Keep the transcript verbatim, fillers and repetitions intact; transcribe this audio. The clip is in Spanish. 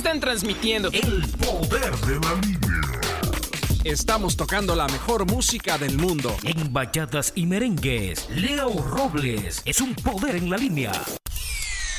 están transmitiendo. El poder de la línea. Estamos tocando la mejor música del mundo. En bachatas y merengues, Leo Robles es un poder en la línea.